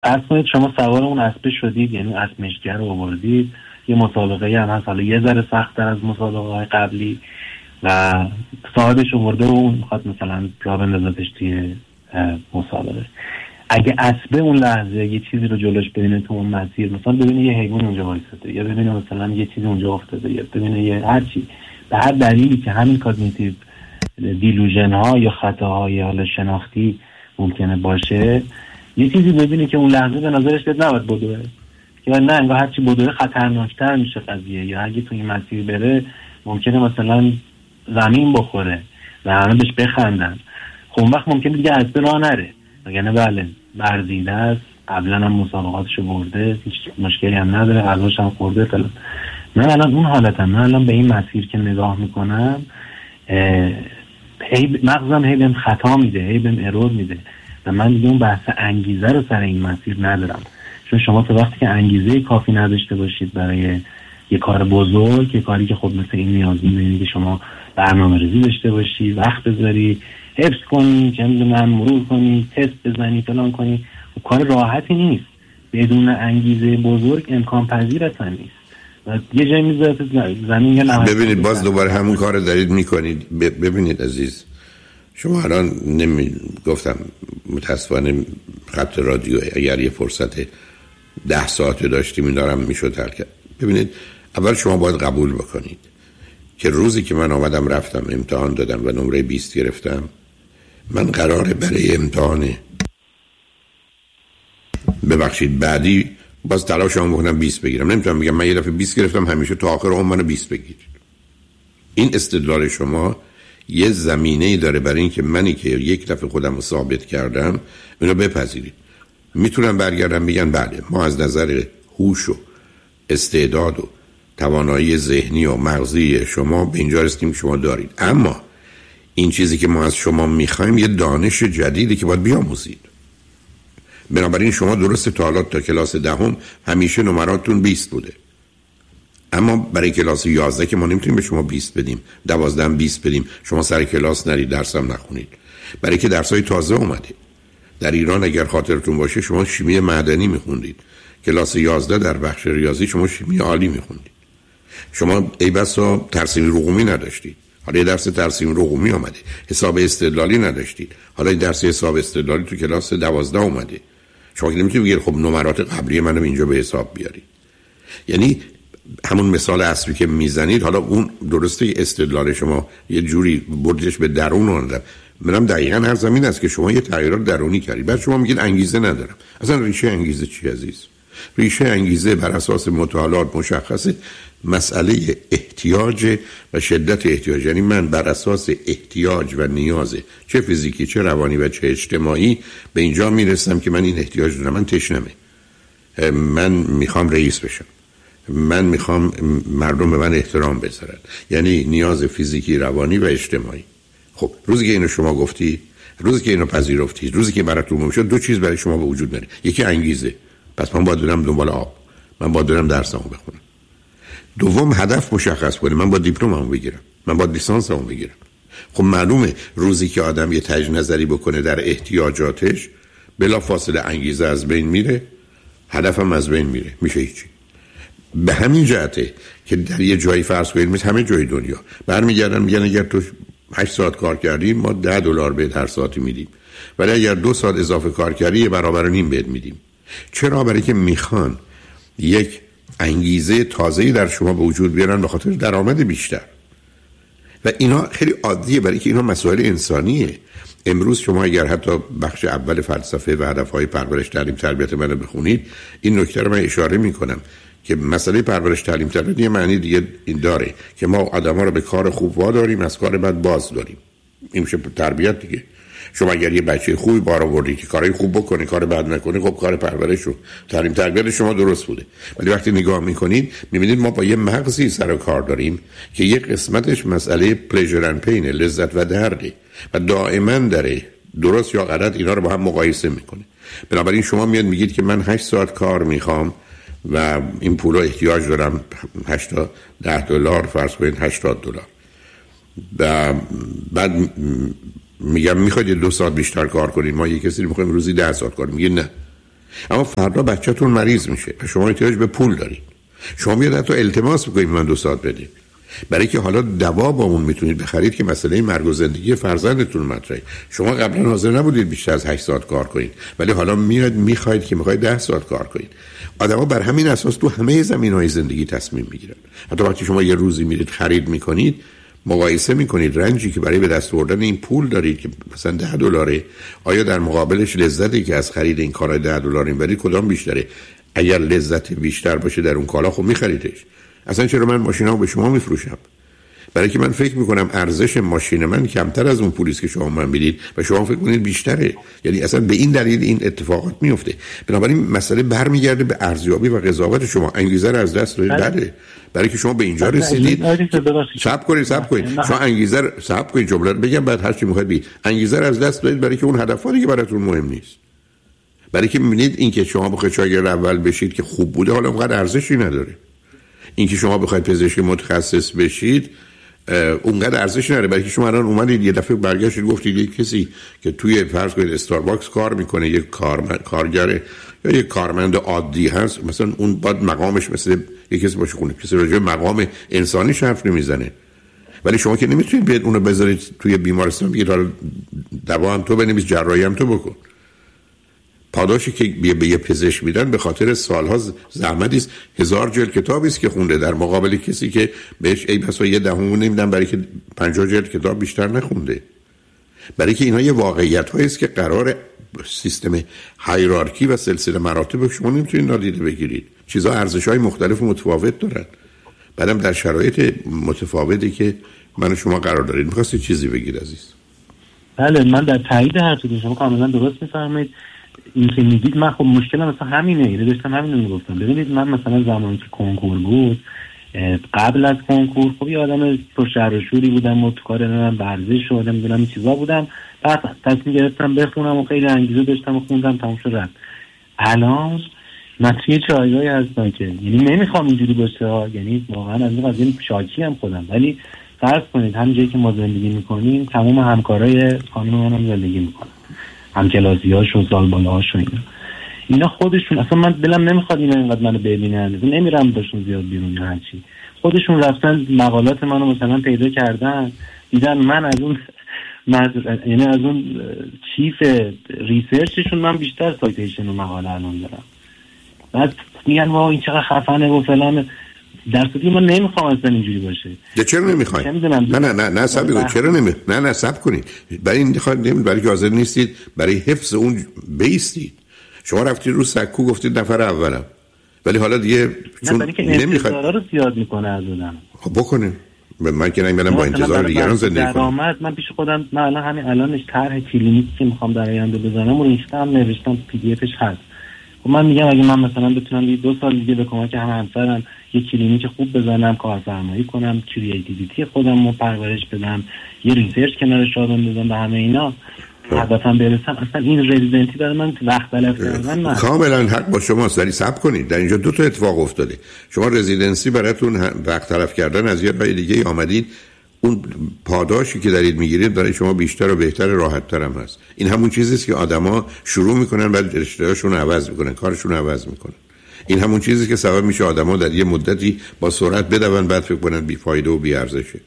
فرض کنید شما سوار اون اسب شدید، یعنی اسب مشکر رو آوردید، یه مسابقه هم هست، حالا یه ذره سخت‌تر از مسابقه‌های قبلی و صاحبش آورده و اون میخواد مثلا راه بندازتش توی مسابقه. اگه اسبه اون لحظه یه چیزی رو جلوش ببینه تو اون مسیر، مثلا ببینه یه حیوان اونجا وایساده، یا ببینه مثلا یه چیزی اونجا افتاده، یا ببینه یه هر چی، به هر دلیلی که همین کاگنیتیو دیلوژن ها یا خطاهای حالا شناختی ممکنه باشه، یه چیزی ببینه که اون لحظه به نظرش بیاد نباید بدوه، یا نه انگار هرچی بدوه خطرناکتر میشه قضیه، یا اگه تو این مسیر بره ممکنه مثلا زمین بخوره و همه بهش بخندن. خب اون وقت ممکنه دیگه اسب راه نره، یعنی بله برزیده است، قبلا هم مسابقاتشو برده، هیچ مشکلی هم نداره، غذاش هم خورده فلان. من الان اون حالتم، من الان به این مسیر که نگاه میکنم مغزم هی بهم خطا میده، هی بهم ارور میده و من دیگه اون بحث انگیزه رو سر این مسیر ندارم. چون شما تا وقتی که انگیزه کافی نداشته باشید برای یه کار بزرگ، یه کاری که خب مثل این نیازی می‌بینید که شما برنامه‌ریزی داشته باشی، وقت بذاری، حفظ کنی، چه می‌دونم مرور کنی، تست بزنی، فلان کنی، کار راحتی نیست. بدون انگیزه بزرگ امکان پذیر اصلا نیست. و یه جایی میذاره زمین یا نه. ببینید باز دوباره همون کار دارید میکنید. ببینید عزیز، شما الان گفتم متاسفانه خط رادیو اگر یه فرصت 10 ساعته داشتیم این دارم میشد حل کرد. ببینید اول شما باید قبول بکنید که روزی که من آمدم رفتم امتحان دادم و نمره 20 گرفتم، من قراره برای امتحان ببخشید بعدی باز تلاشمو بکنم 20 بگیرم. نمیتونم بگم من یه دفعه 20 گرفتم همیشه تا آخر عمرم 20 بگیرید. این استدلال شما یه زمینه‌ای داره برای این که منی که یک دفعه خودم رو ثابت کردم اینو بپذیرید. میتونم برگردم بگن بله ما از نظر هوش و استعداد و توانایی ذهنی و مغزی شما به اینجا رسیدیم که شما دارید، اما این چیزی که ما از شما میخوایم یه دانش جدیدی که باید بیاموزید. بنابراین شما درست تا حالا تا کلاس 10 همیشه نمراتون 20 بوده، اما برای کلاس 11 که ما نمیتونیم به شما 20 بدیم، 12 20 بدیم، شما سر کلاس نرید درس هم نخونید، برای که درسای تازه اومده. در ایران اگر خاطرتون باشه شما شیمی معدنی میخوندید، کلاس 11 در بخش ریاضی شما شیمی عالی میخوندید، شما ای بسا ترسیم رقمی نداشتید، حالا یه درس ترسیم رقمی اومده، حساب استدلالی نداشتید، حالا یه درس حساب استدلالی تو کلاس 12 اومده. شما که نمیتونید بگید خب نمرات قبلی منو اینجا به حساب بیارید. یعنی همون مثال اصلی که میزنید، حالا اون درسته استدلال شما یه جوری بردش به درون اومده، منم دقیقاً هر زمین است که شما یه تغییرات درونی کردید. بعد شما میگید انگیزه ندارم. اصلا ریشه انگیزه چی عزیز؟ ریشه انگیزه بر اساس مطالعات مشخصه، مسئله احتیاج و شدت احتیاج. یعنی من بر اساس احتیاج و نیاز چه فیزیکی چه روانی و چه اجتماعی به اینجا میرسم که من این احتیاج دارم. من تشنمه، من میخوام رئیس بشم، من میخوام مردم به من احترام بذارن، یعنی نیاز فیزیکی، روانی و اجتماعی. خب روزی که اینو شما گفتی، روزی که اینو پذیرفتی، روزی که براتون ممکن شد، دو چیز برای شما به وجود میاد. یکی انگیزه، پس من باید برم دنبال آب، من باید برم درسمو بخونم. دوم هدف مشخص کنه، من باید دیپلممو بگیرم، من باید لیسانسمو بگیرم. خب معلومه روزی که آدم یه تجدید نظری بکنه در احتیاجاتش، بلا فاصله انگیزه از بین میره، هدفم از بین میره، میشه هیچی. به همین جهته که در یه جایی فرض کنید مثل همه جای دنیا برمیگردن میگن اگر تو 8 ساعت کار کردی ما $10 بهت هر ساعتی میدیم، ولی اگر 2 ساعت اضافه کار کردی یه برابر و نیم بهت میدیم. چرا؟ برای که میخوان یک انگیزه تازه‌ای در شما به وجود بیارن به خاطر درآمد بیشتر. و اینا خیلی عادیه، برای که اینا مسائل انسانیه. امروز شما اگر حتی بخش اول فلسفه و هدفهای پرورش تعلیم تربیت منو بخونید، این نکته رو من اشاره میکنم که مسئله پرورش تعلیم تربیت یه معنی دیگه این داره که ما آدم‌ها رو به کار خوب واداریم، از کار بد باز داریم. این میشه تربیت دیگه. شما اگر یه بچه خوبی بار آوردی که کارای خوب بکنه، کار بد نکنه، خب کار پرورش و تعلیم تربیت شما درست بوده. ولی وقتی نگاه میکنید میبینید ما با یه مغزی سر و کار داریم که یه قسمتش مسئله پلژر اند پین، لذت و درده و دائما داره درست یا غلط اینا رو با هم مقایسه میکنه. بنابراین شما میاد میگید که من 8 ساعت کار میخوام و این پولا احتیاج دارم، $10 فرض کنید $80. بعد میگم میخواید 2 ساعت بیشتر کار کنید، ما یه کسی رو میخوایم روزی 10 ساعت کار، میگه نه. اما فردا بچه‌تون مریض میشه و شما احتیاج به پول دارید. شما میاد حتی التماس میکنید من 2 ساعت بدید، برای که حالا دوا با اون میتونید بخرید که مسئله مرگ و زندگی فرزندتون مطرحه. شما قبلا حاضر نبودید بیشتر از 8 ساعت کار کنید، ولی حالا میخواید که 10 ساعت کار کنید. آدما بر همین اساس تو همه زمینهای زندگی تصمیم میگیرن. حتی وقتی شما یه روزی میرید خرید میکنید، مقایسه میکنید رنجی که برای به دست آوردن این پول دارید که مثلا $10، آیا در مقابلش لذتی که از خرید این کالا $10 میبرید کدام بیشتره؟ اگر لذت بیشتر باشه در اون کالا خب میخریدش. اصلا چرا من ماشینامو به شما میفروشم؟ برای که من فکر میکنم ارزش ماشین من کمتر از اون پولیست که شما من میدید و شما فکر کنید بیشتره. یعنی اصلا به این دلیل این اتفاقات میفته. بنابراین مسئله برمیگرده به ارزیابی و قضاوت شما. انگیزه رو از دست دادید. بله، برای که شما به اینجا رسیدید. صبر کنید. شما انگیزه رو صبر کنید، جمله رو بگم بعد هر چی میخواید بگید. انگیزه رو از دست دادید برای که اون هدفی که براتون مهم نیست. برای که میبینید این که شما بخواید شاگرد اول بشید که خوب بوده حالا اونقدر ارزشی نداره. این که شما بخواید پزشک متخصص بشید اونقدر ارزش نداره. برای که شما الان اومدید یه دفعه برگشتید گفتید یک کسی که توی فرض کنید استارباکس کار میکنه، یک کارگر یا یک کارمند عادی هست، مثلا اون باید مقامش مثل یک کسی باشه خونه، کسی راجع به مقام انسانی حرف نمیزنه. ولی شما که نمیتونید بیاد اونو بذارید توی بیمارستان بگید حالا دوا هم تو بنویس، جراحی هم تو بکن. پاداشی که به یه پزشک میدن به خاطر سالها زحمتی است. 1000 جلد کتابی است که خونده، در مقابل کسی که بهش ای بسا یه دهمون نمیدن برای که 50 جلد کتاب بیشتر نخونده. برای که اینا یه واقعیت هایی است که قرار سیستم هایرارکی و سلسله مراتب شما نمیتونید نادیده بگیرید. چیزا ارزش های مختلف و متفاوت دارن. بعدم در شرایط متفاوتی که من و شما قرار دارید. می‌خواستید چیزی بگید عزیز؟ بله، من در تایید حرفتون شما کاملا درست می‌فرمایید. این که میگید من خب مشکلم مثلا همینه، داشتم همین رو میگفتم. ببینید من مثلا زمانی که کنکور بود، قبل از کنکور خب یه آدم پرشر و شوری بودم و تو کار ورزش و نمیدونم این چیزا بودم. بعد تصمیم گرفتم بخونم و خیلی انگیزه داشتم و خوندم، تموم شد رفت. الان من توی جایگاهی هستم که یعنی نمیخوام اینجوری باشه، یعنی واقعا از این قضیه شاکی هم خودم، ولی فرض کنید همین جایی که ما زندگی میکنیم تمام همکارای خانم منم زندگی میکنن، همکلاسی‌هاشون، سالباله‌هاشون، اینا خودشون اصلا من دلم نمیخواد اینا اینقدر منو ببینن، نمیرم باشون زیاد بیرون یا هرچی. خودشون رفتن مقالات منو مثلا پیدا کردن، دیدن من از اون یعنی از اون چیف ریسرچشون من بیشتر سایتیشن و مقاله الان دارم. بعد میگن وا این چقدر خفنه و فلان. در صورتی من نمیخوام اصلا اینجوری باشه. چرا نمیخواید؟ نه صبر کنید. چرا نه صبر کنید. برای این برای که حاضر نیستید برای حفظ اون بیستید. شما رفتید رو سکو گفتید نفر اولم، ولی حالا دیگه چون نمیخواید رو زیاد میکنه از اونم. خب بکنه. من که نمیدونم با انتظار دیگران زندگی کنم. من پیش خودم من الانش طرح کلینیکی که میخوام در آینده بزنم و ریختم، نوشتم پی دی افش هست. خب من میگم اگه من مثلا بتونم 2 سال دیگه به کمک همسرم یه کلینیک خوب بزنم، کارفرمایی کنم، کریتیویتی خودم رو پرورش بدم، یه ریسرچ کنارش رو بندازم، به همه اینا هدفم برسم، اصلا این رزیدنتی برای من وقت تلف کردن نه. کاملا حق با شماست، ولی صبر کنید. در اینجا 2 تا اتفاق افتاده. شما رزیدنسی براتون وقت تلف کردن از یه راه دیگه آمدید، اون پاداشی که دارید میگیرید برای شما بیشتر و بهتر راحت‌تر هم هست. این همون چیزی است که آدما شروع میکنن بعد رشته‌هاشون رو عوض میکنن، کارشون رو عوض میکنن. این همون چیزی که سبب میشه آدما در یه مدتی با سرعت بدون بعد فکر کنن بی‌فایده و بی‌ارزشه.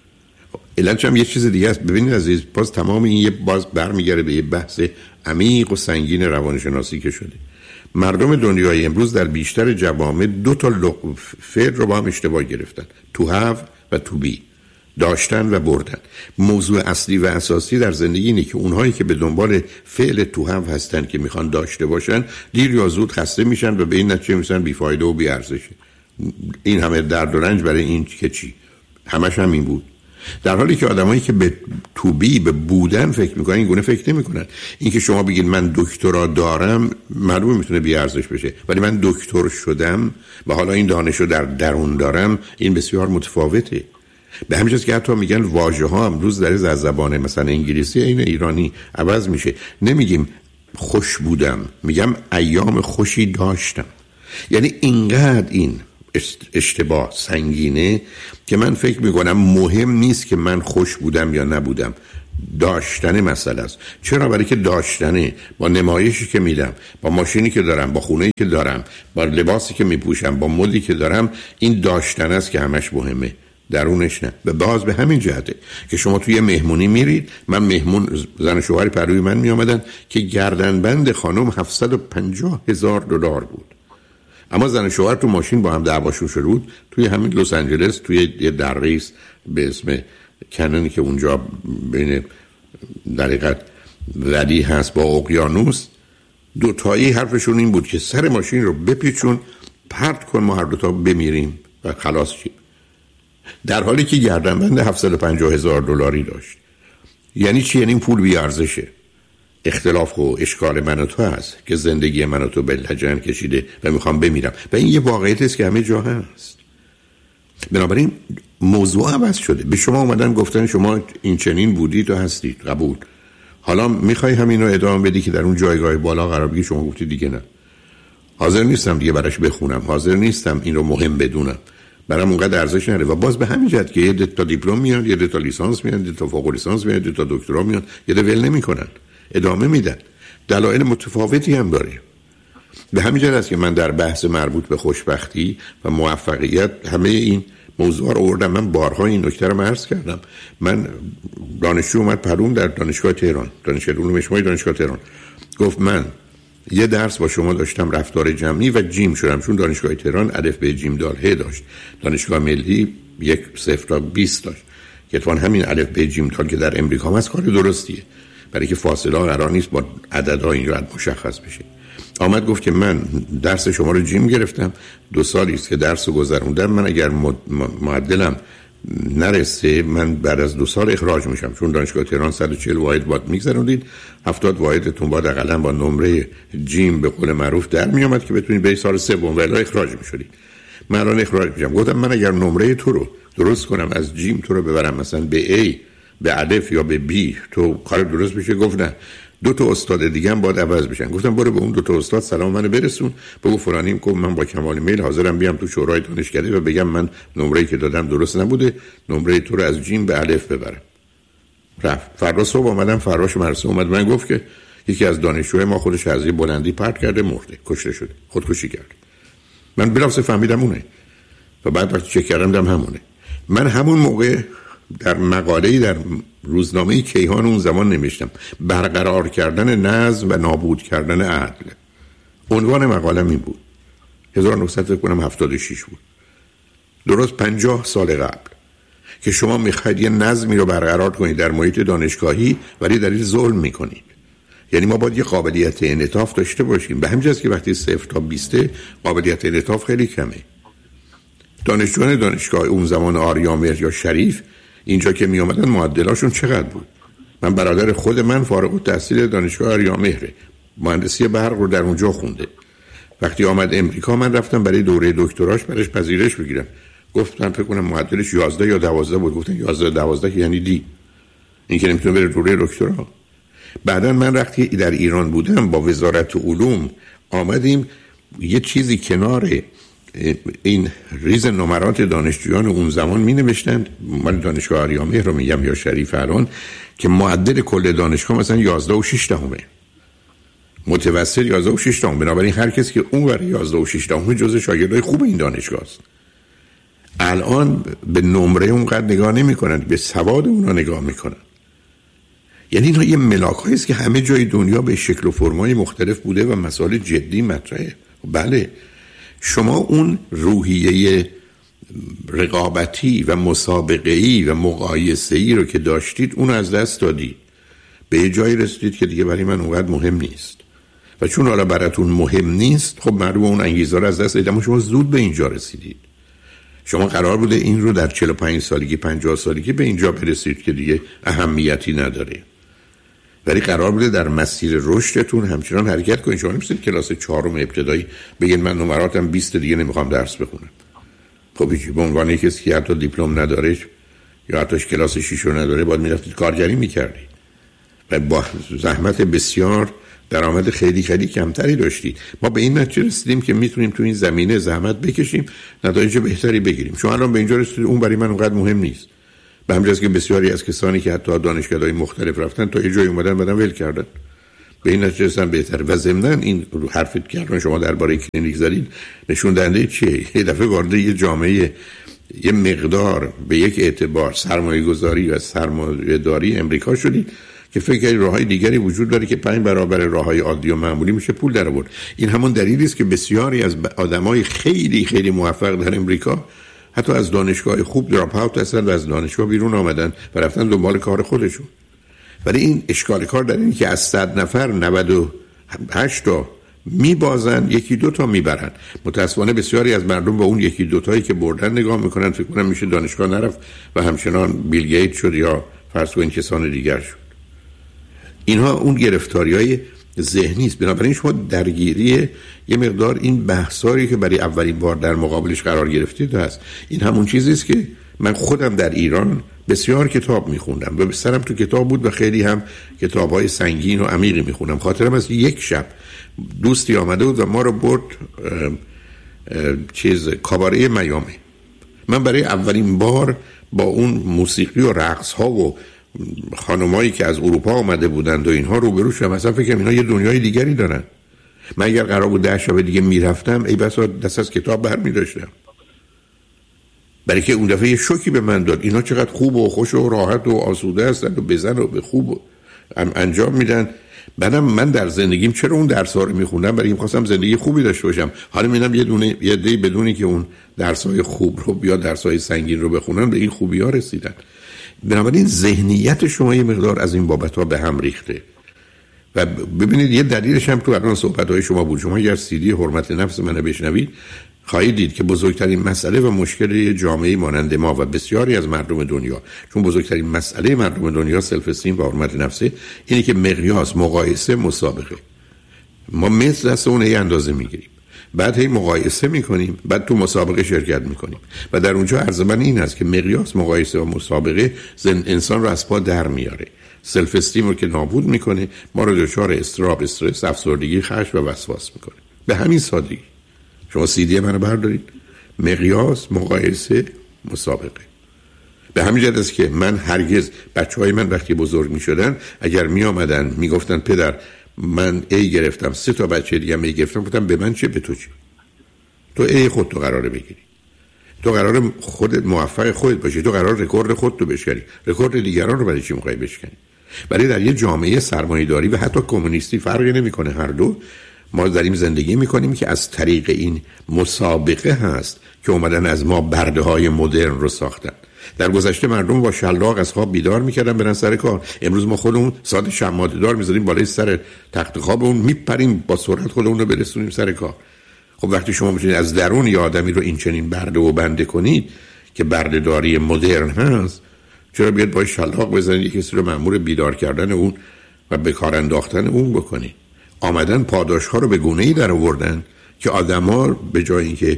علتش هم یه چیز دیگه است. ببینید عزیز، باز تمام این یه باز برمیگره به یه بحث عمیق و سنگین روانشناسی که شده. مردم دنیای امروز در بیشتر جوامع 2 تا فعل رو با هم اشتباه گرفتن: to have و to be، داشتن و بردن. موضوع اصلی و اساسی در زندگی اینه که اونهایی که به دنبال فعل to have هستن که میخوان داشته باشن، دیر یا زود خسته میشن و به این نتیجه میرسن بی‌فایده و بی‌ارزشه. این همه درد و رنج برای این که چی؟ همش هم این بود. در حالی که آدمایی که به تو بی، به بودن فکر میکنن این گونه فکر نمیکنن. این که شما بگید من دکترا دارم معلومه میتونه بی ارزش بشه، ولی من دکتر شدم و حالا این دانشو در درون دارم، این بسیار متفاوته. به همین جاست که حتی میگن واژه ها امروز در از زبان مثلا انگلیسی این ایرانی عوض میشه. نمیگیم خوش بودم، میگم ایام خوشی داشتم. یعنی اینقدر این اشتباه سنگینه که من فکر میکنم مهم نیست که من خوش بودم یا نبودم. داشتن مسئله است. چرا؟ برای که داشتنه، با نمایشی که میدم، با ماشینی که دارم، با خونه‌ای که دارم، با لباسی که میپوشم، با مدی که دارم، این داشتن است که همش مهمه، درونش نه. و باز به همین جهته که شما توی مهمونی میرید، من مهمون زن و شوهر پروی من میآمدن که گردنبند خانم $750,000 بود، اما زن و شوهر تو ماشین با هم دعواشون شده بود توی همین لس آنجلس، توی یه دره به اسم کننی که اونجا بین در حقیقت ولی هست با اقیانوس. دوتایی حرفشون این بود که سر ماشین رو بپیچون، پرت کن، ما هر دوتا بمیریم و خلاص شیم، در حالی که گردنبند $750,000 داشت. یعنی چی؟ یعنی این پول بی ارزشه. اختلاف و اشکال من و تو هست که زندگی من و تو به لجن کشیده و میخوام بمیرم، و این یه واقعیت است که همه جا هست. بنابراین موضوع عوض شده. به شما اومدن گفتن شما این چنین بودید و هستید، قبول. حالا میخوای همین رو ادامه بدی که در اون جایگاه بالا قرار بگیری. شما گفتی دیگه نه، حاضر نیستم دیگه براش بخونم، حاضر نیستم این رو مهم بدونم، برام اونقدر ارزش نداره. و باز به همین جهت که یه تا دیپلم میاد، یه تا لیسانس میاد، یه تا فوق لیسانس میاد، یه تا دکترا میاد، یه ول نمیکنن، ادامه میدن. دلایل متفاوتی هم داره. به همین جهت است که من در بحث مربوط به خوشبختی و موفقیت همه این موضوع رو آوردم. من بارها این نکته رو عرض کردم. من دانشجو اومد پروم در دانشگاه تهران، دانشگاه علوم اجتماعی دانشگاه تهران، گفت من یه درس با شما داشتم رفتار جمعی و جیم شدم، چون دانشگاه تهران الف به جیم دال ه داشت، دانشگاه ملی 1-0 تا 20 داشت که اتفاقا همین الف به جیم دال که در امریکا هم از کار درستیه، برای که فاصله قرار نیست با عددها اینجا مشخص بشه. آمد گفت که من درس شما رو جیم گرفتم، 2 سالی است که درس رو گذروندم، من اگر معدلم نرسه من بعد از 2 سال اخراج میشم، چون دانشگاه تهران 140 واحد باید میگذروندید، 70 واحدتون باید اقلا با نمره جیم به قول معروف در میامد که بتونید به سال سوم ولی اخراج میشدید. من الان اخراج میشم. گفتم من اگر نمره تو رو درست کنم، از جیم تو رو ببرم مثلا به A، به الف یا به B، تو کار درست بشه. گفت نه، 2 تا استاد دیگه هم باید عوض بشن. گفتم برو به اون 2 تا استاد سلام منو برسون، بگو فلانیم گفت من با کمال میل حاضرم بیام تو شورای دانشکده و بگم من نمره‌ای که دادم درست نبوده، نمره تو رو از جیم به الف ببرم. رفت. فردا صبح اومدم، فراش مرسه اومد من گفت که یکی از دانشجوهای ما خودش از بلندی پرت کرده، مرده، کشته شده، خودکشی کرد. من بلافاصله فهمیدم اونه و بعد وقتی چک کردم دیدم همونه. من همون موقع در مقاله‌ای در روزنامه کیهان اون زمان نوشتم برقرار کردن نظم و نابود کردن عدل. عنوان مقاله‌م این بود. 1976 بود. درست 50 سال قبل که شما میخواید یه نظمی رو برقرار کنید در محیط دانشگاهی ولی در این ظلم میکنید. یعنی ما باید یه قابلیت انعطاف داشته باشیم. به همین جاست که وقتی 0 تا 20 قابلیت انعطاف خیلی کمه. دانشجویان دانشگاه اون زمان آریامهر یا شریف اینجا که می اومدن معدلاشون چقدر بود؟ من برادر خود من فارغ التحصیل دانشگاه آریامهر، مهندسی برق رو در اونجا خونده. وقتی آمد امریکا من رفتم برای دوره دکتراش برایش پذیرش بگیرم. گفتم فکر کنم معدلش 11 یا 12 بود. گفتن 11 12 که یعنی دی، این که نمیتونه بره دوره دکترا. بعدن من وقتی در ایران بودم با وزارت علوم آمدیم یه چیزی کنار این ریز نمرات دانشجویان اون زمان می نوشتند، من دانشگاه آریامهر رو میگم یا شریف الان، که معدل کل دانشگاه مثلا 11 و 6 دهمه، متوسط 11 و 6 دهم. بنابراین هر کسی که اون ور 11 و 6 دهم جزء شاگردای خوب این دانشگاه است. الان به نمره اونقدر نگاه نمی کنند، به سواد اونا نگاه میکنن. یعنی اینا یه ملاک‌هایی است که همه جای دنیا به شکل و فرمای مختلف بوده و مسائل جدی مطرحه. بله، شما اون روحیه رقابتی و مسابقه‌ای و مقایسه‌ای رو که داشتید اون از دست دادید، به یه جایی رسیدید که دیگه برای من اونقدر مهم نیست و چون حالا براتون مهم نیست خب معلومه اون انگیزه رو از دست دادید. اما شما زود به اینجا رسیدید. شما قرار بوده این رو در 45 سالگی 50 سالگی به اینجا برسید که دیگه اهمیتی نداره، ولی قرار بوده در مسیر رشدتون همچنان حرکت کنید. شما نمی‌تونید کلاس 4 ابتدایی بگین من نمراتم 20 دیگه نمیخوام درس بخونم. خب هیچ، به عنوان کسی که حتی دیپلم نداره یا حتی کلاس 6 رو نداره باید میرفتید کارگری میکردید و با زحمت بسیار درآمد خیلی خیلی کمتری داشتید. ما به این نتیجه رسیدیم که میتونیم تو این زمینه زحمت بکشیم، نتایج بهتری بگیریم. شما الان به اینجا رسیدید، اون برای من اونقدر مهم نیست. به همین جاست که بسیاری از کسانی که حتی دانشگاه‌های مختلف رفتن تا یه جایی اومدن بعدن ول کردن، به این نتیجه رسیدن بهتره. و ضمناً این حرفت کردن شما درباره کلینیک زدید نشون دهنده چیه؟ یه دفعه وارد یه جامعه یه مقدار به یک اعتبار سرمایه‌گذاری و سرمایه‌داری امریکا شدید که فکر کنید راههای دیگری وجود داره که 5 برابر راههای عادی و معمولی میشه پول در آورد. این همون دلیلی است که بسیاری از آدمای خیلی خیلی موفق در امریکا حتی از دانشگاه خوب دراپ اوت هستن و از دانشگاه بیرون آمدن و رفتن دنبال کار خودشون. ولی این اشکال کار در اینه که از 100 نفر 98 تا میبازن، یکی دو تا میبرن. متاسفانه بسیاری از مردم با اون یکی دو تایی که بردن نگاه میکنن، فکر کنن میشه دانشگاه نرفت و همچنان بیل گیت شد یا فرض کنید کسان دیگر شد. اینها اون گرفتاری‌های ذهنی است. بنابراین شما درگیری یه مقدار این بحثایی که برای اولین بار در مقابلش قرار گرفتید هست. این همون چیزی است که من خودم در ایران بسیار کتاب میخوندم و سرم تو کتاب بود و خیلی هم کتاب‌های سنگین و عمیقی میخوندم. خاطرم از یک شب دوستی آمده بود و ما رو برد کاباره میامی. من برای اولین بار با اون موسیقی و رقص ها و خانمایی که از اروپا آمده بودند و اینها روبرو شدم. مثلا فکر کنم اینا یه دنیای دیگری دارن. من اگر قرار بود 10 شب دیگه میرفتم ای بسا دست از کتاب برمی داشتم، برای که اون دفعه یه شوکی به من داد. اینا چقدر خوب و خوش و راحت و آسوده هستند و بزن و به خوب انجام میدن. بعدم من در زندگیم چرا اون درس‌ها رو میخوندم؟ برای اینکه می‌خواستم زندگی خوبی داشته باشم. حالا می‌بینم یه دی بدونی که اون درس‌های خوب رو یا درس‌های سنگین رو بخونن به این خوبی‌ها رسیدن. بنابراین ذهنیت شما یه مقدار از این بابت‌ها به هم ریخته. و ببینید یه دلیلش هم تو الان صحبت‌های شما بود. شما اگر CD حرمت نفس منو بشنوید خواهید دید که بزرگترین مسئله و مشکل جامعه مانند ما و بسیاری از مردم دنیا، چون بزرگترین مسئله مردم دنیا سلف استیم و حرمت نفسه، اینه که مقیاس، مقایسه، مسابقه. ما مثل دست اون هی اندازه میگیریم، بعد هی مقایسه میکنیم، بعد تو مسابقه شرکت میکنیم و در اونجا عرض من این است که مقیاس، مقایسه و مسابقه انسان رو از پا در میاره، سلف استیم رو که نابود میکنه، ما رو دچار اضطراب، استرس، افسردگی، خشم و وسواس میکنه. به همین سادگی. شما CD منو بردارید، مقیاس، مقایسه، مسابقه. به همین جهت است که من هرگز بچهای من وقتی بزرگ می شدن اگر می آمدن می گفتن پدر من A گرفتم 3 تا بچه دیگه هم A گرفتم، گفتم به من چه به تو چه؟ تو A خود تو قراره بگیری، تو قراره خودت موفق خودت باشی، تو قراره رکورد خودت رو بشکنی، رکورد دیگران رو برای چی می‌خوای بشکنی؟ ولی در یه جامعه سرمایه‌داری و حتی کمونیستی فرقی نمی‌کنه، هر دو ما داریم زندگی میکنیم که از طریق این مسابقه هست که اومدن از ما برده‌های مدرن رو ساختن. در گذشته مردم با شلاق از خواب بیدار میکردن برن سر کار. امروز ما خودمون ساعت شمعدار میذاریم بالای سر تخت خوابمون، میپریم با سرعت خودمون رو برسونیم سر کار. خب وقتی شما میتونید از درون یه آدمی رو این چنین برده و بنده کنید که بردهداری مدرن هست، چرا بیاد با شلاق بزنید کسی رو مأمور بیدار کردن اون و به کار انداختن اون بکنید؟ آمدن پاداش‌ها رو به گونه‌ای در آوردن که آدم‌ها به جای اینکه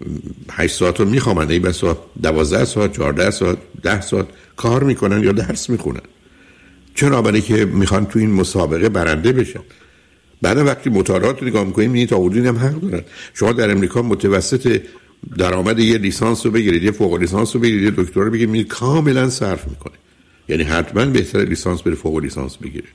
8 ساعت رو می‌خوامن، ای بسا 12 ساعت، 14 ساعت، 10 ساعت کار میکنن یا درس میخونن. چرا؟ برای که میخوان تو این مسابقه برنده بشن. بعد وقتی مطالعات رو نگاه می‌کنیم می‌بینید تا حدودی هم حق دارن. شما در امریکا متوسط درآمد یه لیسانس رو بگیرید، یه فوق لیسانس رو بگیرید، یه دکترا رو بگیرید، کاملا صرف میکنه. یعنی حتما بهتره لیسانس بره فوق لیسانس بگیره.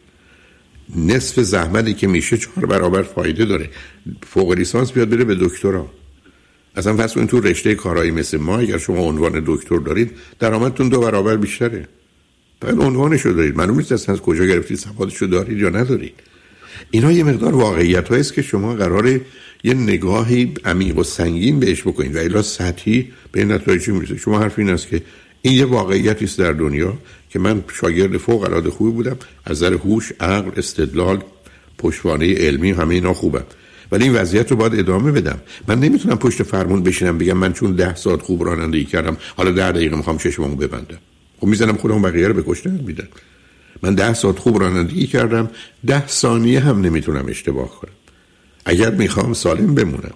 نصف زحمتی که میشه 4 برابر فایده داره. فوق لیسانس بیاد بره به دکترا. اصلا فرض کنید تو رشته کارایی مثل ما اگر شما عنوان دکتر دارید درآمدتون 2 برابر بیشتره. بعد عنوانشو دارید، معلوم نیست اصلا از کجا گرفتید، سوادشو دارید یا ندارید. اینا یه مقدار واقعیت‌هایی است که شما قراره یه نگاهی عمیق و سنگین بهش بکنید و الا سطحی به نتایج میرسید. شما حرف این است که این یه واقعیتی است در دنیا که من شاگرد فوق العاده خوبی بودم، از نظر هوش، عقل، استدلال، پشتوانه علمی همه اینا خوبه، ولی این وضعیت رو باید ادامه بدم. من نمیتونم پشت فرمون بشینم بگم من چون 10 ساعت خوب رانندگی کردم حالا 10 دقیقه میخوام چشممو ببندم. خب میزنم خودم بقیه رو بکشتن میدن. من 10 ساعت خوب رانندگی کردم، 10 ثانیه هم نمیتونم اشتباه کنم. اگر میخوام سالم بمونم،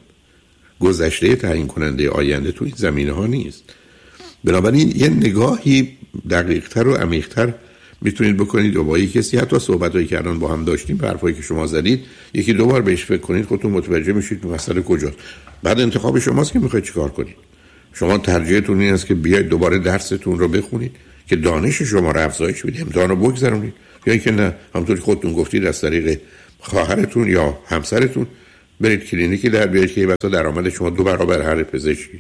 گذشته تعیین کننده آینده تو این زمینه‌ها نیست. بنابراین یه نگاهی دقیق‌تر و عمیق‌تر میتونید بکنید و با یک کسی حتی صحبتایی که الان با هم داشتیم، حرفایی که شما زدید، یکی دو بار بهش فکر کنید، خودتون متوجه میشید مسئله کجاست. بعد انتخاب شماست که میخواید چیکار کنید. شما ترجیحتون این است که بیاید دوباره درستون رو بخونید که دانش شما رو افزایش بده، امتحان رو بگذرونید، یا اینکه نه همونطور که خودتون گفتید از طریق خواهرتون یا همسرتون برید کلینیکی در بیارید که بسا درآمد شما 2 برابر هر پزشکی.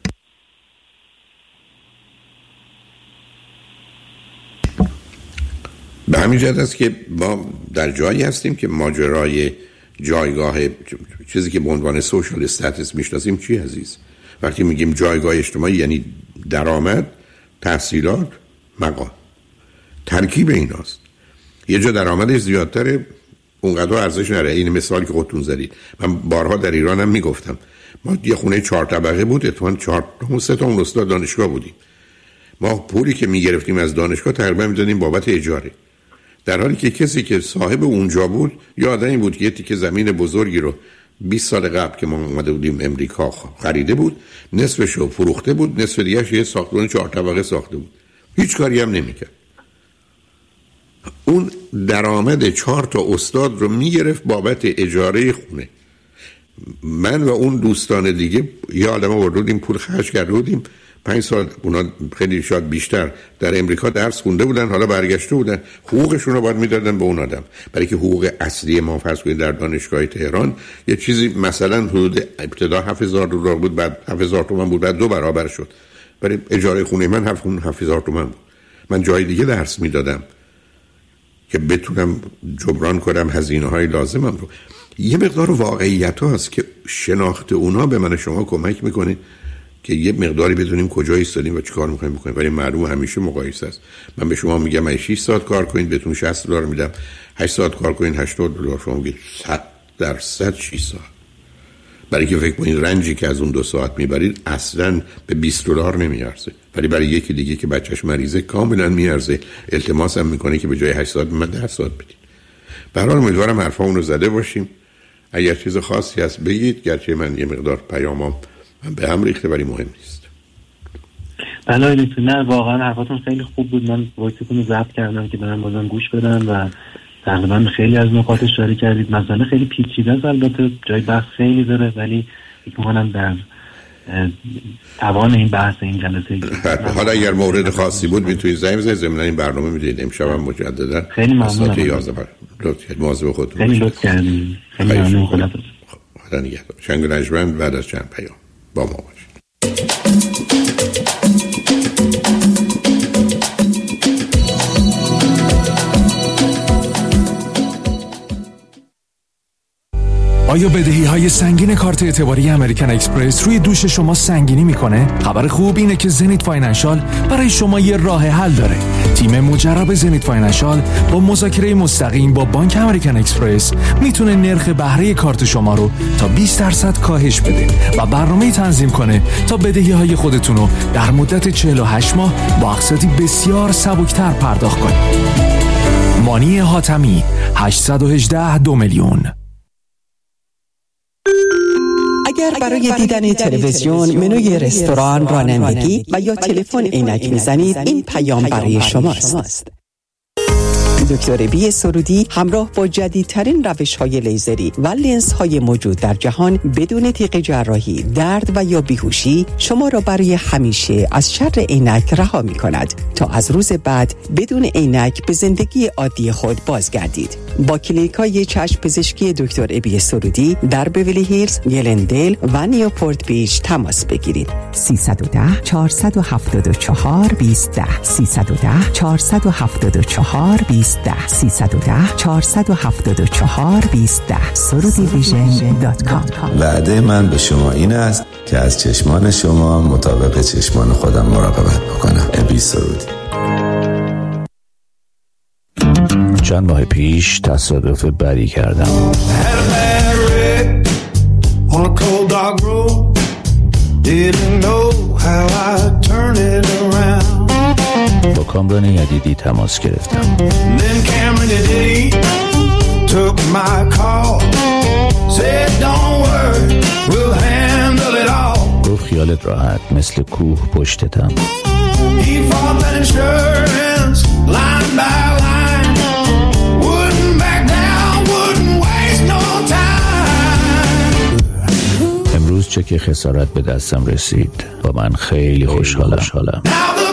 به همین جهت است که ما در جایی هستیم که ماجرای جایگاه چیزی که به عنوان سوشال استاتس میشناسیم چی عزیز؟ وقتی میگیم جایگاه اجتماعی یعنی درآمد، تحصیلات، مقام. ترکیب ایناست. یه جا درآمدش زیادتره اونقدر ارزش نره. این مثالی که خودتون زدید من بارها در ایران هم میگفتم، ما یه خونه 4 طبقه بود، اتفاقاً 4 تا 3 تا استاد دانشگاه بودیم. ما پولی که میگرفتیم از دانشگاه تقریبا میدادیم بابت اجاره، در حالی که کسی که صاحب اونجا بود یا آدمی بود که یه تیکه زمین بزرگی رو 20 سال قبل که ما اومده بودیم امریکا خریده بود، نصفشو فروخته بود، نصف دیگه‌اش یه ساختمان 4 طبقه ساخته بود، هیچ کاری هم نمی‌کرد. اون درآمد 4 تا استاد رو میگرفت بابت اجاره خونه. من و اون دوستان دیگه یه آدم آوردیم پول خرج کرده بودیم 5 سال، اونا خیلی شاید بیشتر در امریکا درس خونده بودن، حالا برگشته بودن، حقوقشون رو باید میدادن به اون آدم، برای که حقوق اصلی ما فرض کنید در دانشگاه تهران یه چیزی مثلا حدود ابتدا $7,000 بود، بعد 7,000 تومان بود، بعد 2 برابر شد. برای اجاره خونه من 7,000 تومان بود. من جای دیگه درس میدادم که بتونم جبران کنم هزینه‌های لازمم رو. یه مقدار واقعیت هست که شناخت اونا به من شما کمک میکنه که یه مقداری بدونیم کجا ایستادیم و چی کار میخوایم بکنیم. ولی معلومه همیشه مقایسه است. من به شما میگم من 6 ساعت کار کنید بهتون $60 میدم، 8 ساعت کار کنید $80، شما میگید 100% 6 ساعت. برای که فکر کنید رنجی که از اون 2 ساعت میبرید اصلا به $20 نمیارزه، ولی برای یکی دیگه که بچهش مریضه کاملا میارزه. التماس هم میکنه که به جای 8 ساعت من 10 ساعت بدید. به هر حال امیدوارم حرفامون رو زده باشیم. اگر چیز خاصی هست بگید، گرچه من یه مقدار پیامام به هم ریخته ولی مهم نیست. بله نه واقعا حرفاتون خیلی خوب بود. من وایستون رو ضبط کردم که برام بازم گوش بدم و تقریبا خیلی از نکات اشاره کردید. مسئله خیلی پیچیده است، البته جای بحث خیلی داره، ولی فکر می‌کنم در توان این بحث این جلسه حالا اگر مورد خاصی بود میتونید زنگ بزنید. ضمن این برنامه میدید امشب هم مجددا خیلی ممنونم. 11 لطفاً مواظب خودتون خیلی لطف کردید. خیلی ممنون. خدا نگهدار. شنگ رجمن بعد از چند پیام با ما باشید. آیا بدهی‌های سنگین کارت اعتباری امریکن اکسپرس روی دوش شما سنگینی میکنه؟ خبر خوب اینه که زنیت فاینانشال برای شما یه راه حل داره. تیم مجرب زنیت فاینانشال با مذاکره مستقیم با بانک امریکن اکسپرس میتونه نرخ بهره کارت شما رو تا 20% کاهش بده و برنامه‌ای تنظیم کنه تا بدهی‌های خودتون رو در مدت 48 ماه با اقساطی بسیار سبکتر پرداخت کنید. مانی حاتمی 818 2 میلیون. اگر برای دیدن تلویزیون، منوی رستوران، رانندگی و یا تلفن عینک میزنید، این پیام برای شماست. دکتر بی سرودی همراه با جدیدترین روش‌های لیزری و لنزهای موجود در جهان بدون تیغ جراحی، درد و یا بیهوشی شما را برای همیشه از شر عینک رها می‌کند تا از روز بعد بدون عینک به زندگی عادی خود بازگردید. با کلینیک‌های چشم پزشکی دکتر بی سرودی در بیولی هیلز، گلندل و نیوپورت بیچ تماس بگیرید. 310 474 2010 310 474 2010 310 474 2010 surudivision.com. وعده من به شما این است که از چشمان شما مطابق چشمان خودم مراقبت بکنم. ابی سرودی. چند ماه پیش تصادف بدی کردم. با کامران یدیدی تماس گرفتم. گفت خیالت راحت، مثل کوه پشتتم. امروز چک خسارت به دستم رسید. با من خیلی خوشحالم.